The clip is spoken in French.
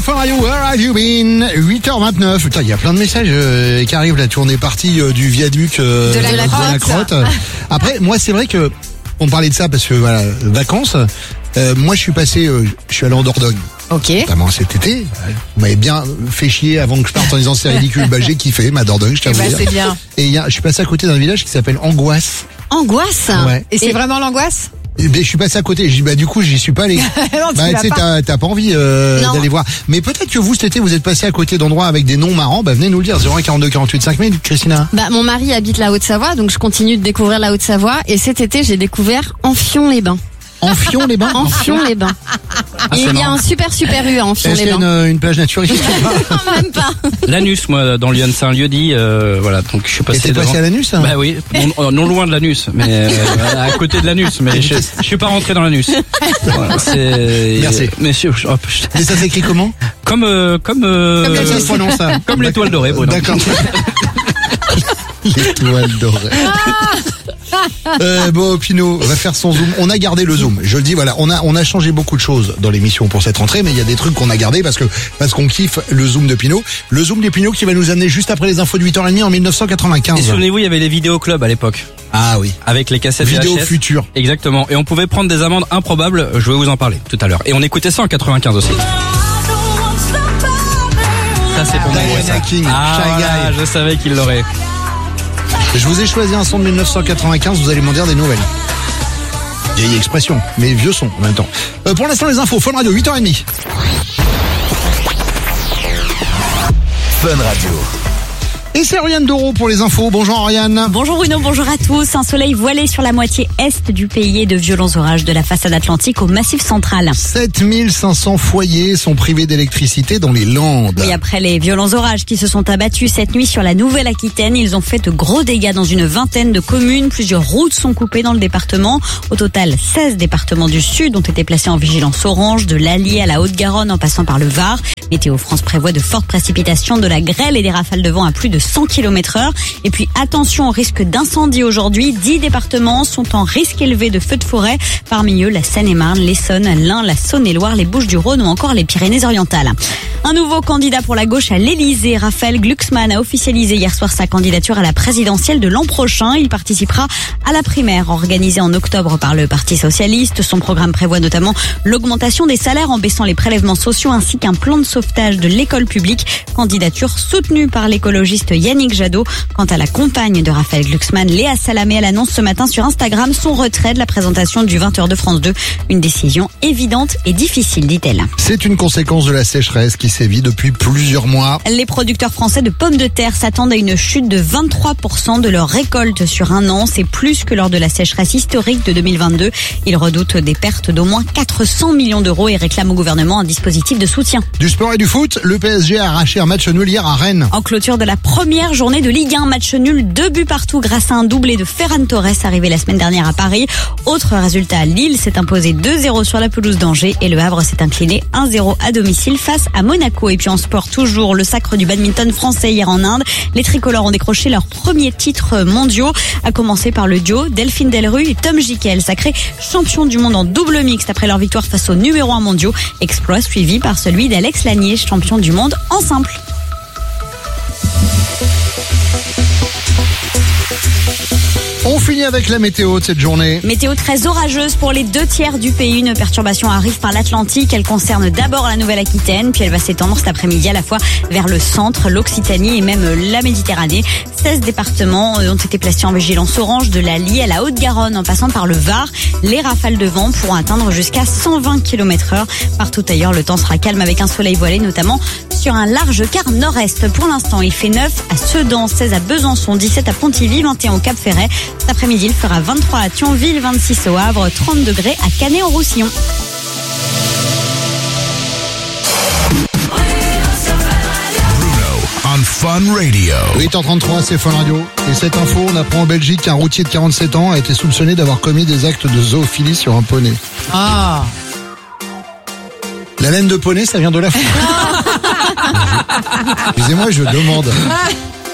sur Fun Radio, where have you been? 8h29. Putain, il y a plein de messages qui arrivent. La tournée partie du viaduc de la Crotte. Après, moi, c'est vrai que on parlait de ça parce que voilà, vacances. Moi, je suis allé en Dordogne. Ok. Notamment cet été. Vous m'avez bien fait chier avant que je parte en disant c'est ridicule. J'ai kiffé ma Dordogne, je t'avoue. C'est bien. Et je suis passé à côté d'un village qui s'appelle Angoisse. Angoisse? Ouais. Et c'est vraiment l'angoisse? Je suis passé à côté. J'ai dit, du coup, j'y suis pas allé. Non, tu sais, t'as pas envie d'aller voir. Mais peut-être que vous, cet été, vous êtes passé à côté d'endroits avec des noms marrants. Venez nous le dire. 01 42 48 5000, Christina. Mon mari habite la Haute-Savoie, donc je continue de découvrir la Haute-Savoie. Et cet été, j'ai découvert Enfion-les-Bains. Enfion-les-Bains? Enfion-les-Bains. Et il y a un super U à Enfion-les-Bains. Est-ce qu'il y a une plage naturiste? Même pas. L'Anus, moi, dans Lyon, c'est un lieu dit, voilà, donc je suis passé. Et t'es passé à l'Anus? Bah oui, non loin de l'Anus, mais à côté de l'Anus, mais je suis pas rentré dans l'Anus. Voilà, Merci. Mais Et ça s'écrit comment? Comme ça se prononce ça. Comme l'étoile dorée, Bruno. D'accord. L'étoile dorée. Bon, Pino va faire son zoom. On a gardé le zoom. Je le dis, voilà, on a changé beaucoup de choses dans l'émission pour cette rentrée, mais il y a des trucs qu'on a gardés parce qu'on kiffe le zoom de Pino. Le zoom de Pino qui va nous amener juste après les infos de 8h30 en 1995. Et souvenez-vous, il y avait les vidéoclubs à l'époque. Ah oui. Avec les cassettes Vidéo VHS. future. Exactement. Et on pouvait prendre des amendes improbables. Je vais vous en parler tout à l'heure. Et on écoutait ça en 95 aussi. Ça, c'est pour moi, ça. King, Ah, Shy voilà, Guy. je savais qu'il l'aurait. Je vous ai choisi un son de 1995, vous allez m'en dire des nouvelles. Vieille expression, mais vieux son en même temps. Pour l'instant, les infos, Fun Radio, 8h30. Fun Radio. Et c'est Oriane Doro pour les infos. Bonjour Oriane. Bonjour Bruno, bonjour à tous. Un soleil voilé sur la moitié est du pays et de violents orages de la façade atlantique au Massif central. 7500 foyers sont privés d'électricité dans les Landes. Oui, après les violents orages qui se sont abattus cette nuit sur la Nouvelle-Aquitaine, ils ont fait de gros dégâts dans une vingtaine de communes. Plusieurs routes sont coupées dans le département. Au total, 16 départements du Sud ont été placés en vigilance orange, de l'Allier à la Haute-Garonne en passant par le Var. Météo France prévoit de fortes précipitations, de la grêle et des rafales de vent à plus de 100 km/h. Et puis attention au risque d'incendie aujourd'hui. 10 départements sont en risque élevé de feux de forêt. Parmi eux, la Seine-et-Marne, l'Essonne, l'Ain, la Saône-et-Loire, les Bouches-du-Rhône ou encore les Pyrénées-Orientales. Un nouveau candidat pour la gauche à l'Elysée, Raphaël Glucksmann, a officialisé hier soir sa candidature à la présidentielle de l'an prochain. Il participera à la primaire organisée en octobre par le Parti socialiste. Son programme prévoit notamment l'augmentation des salaires en baissant les prélèvements sociaux ainsi qu'un plan de sauvetage de l'école publique. Candidature soutenue par l'écologiste Yannick Jadot. Quant à la compagne de Raphaël Glucksmann, Léa Salamé, elle annonce ce matin sur Instagram son retrait de la présentation du 20h de France 2. Une décision évidente et difficile, dit-elle. C'est une conséquence de la sécheresse qui sévit depuis plusieurs mois. Les producteurs français de pommes de terre s'attendent à une chute de 23% de leur récolte sur un an. C'est plus que lors de la sécheresse historique de 2022. Ils redoutent des pertes d'au moins 400 millions d'euros et réclament au gouvernement un dispositif de soutien. Du sport et du foot, le PSG a arraché un match nul hier à Rennes. En clôture de la première journée de Ligue 1, match nul, 2 buts partout grâce à un doublé de Ferran Torres arrivé la semaine dernière à Paris. Autre résultat, Lille s'est imposé 2-0 sur la pelouse d'Angers et le Havre s'est incliné 1-0 à domicile face à Monaco. Et puis en sport toujours, le sacre du badminton français hier en Inde. Les tricolores ont décroché leurs premiers titres mondiaux, à commencer par le duo Delphine Delru et Tom Jikel, sacrés champions du monde en double mixte après leur victoire face aux numéro 1 mondiaux. Exploit suivi par celui d'Alex Lanier, champion du monde en simple. On finit avec la météo de cette journée. Météo très orageuse pour les 2/3 du pays. Une perturbation arrive par l'Atlantique. Elle concerne d'abord la Nouvelle-Aquitaine, puis elle va s'étendre cet après-midi à la fois vers le centre, l'Occitanie et même la Méditerranée. 16 départements ont été placés en vigilance orange, de l'Allier à la Haute-Garonne en passant par le Var. Les rafales de vent pourront atteindre jusqu'à 120 km/h. Partout ailleurs, le temps sera calme avec un soleil voilé, notamment sur un large quart nord-est. Pour l'instant, il fait 9 à Sedan, 16 à Besançon, 17 à Pontivy, 21 au Cap-Ferret. Cet après-midi, il fera 23 à Thionville, 26 au Havre, 30 degrés à Canet-en-Roussillon. On Fun Radio. 8h33, c'est Fun Radio. Et cette info, on apprend en Belgique qu'un routier de 47 ans a été soupçonné d'avoir commis des actes de zoophilie sur un poney. Ah. La laine de poney, ça vient de la France. Excusez-moi, je demande.